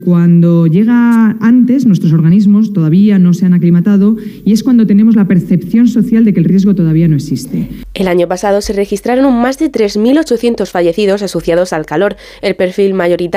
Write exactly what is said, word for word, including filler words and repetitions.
Cuando llega antes, nuestros organismos todavía no se han aclimatado y es cuando tenemos la percepción social de que el riesgo todavía no existe. El año pasado se registraron más de tres mil ochocientos fallecidos asociados al calor. El perfil mayoritario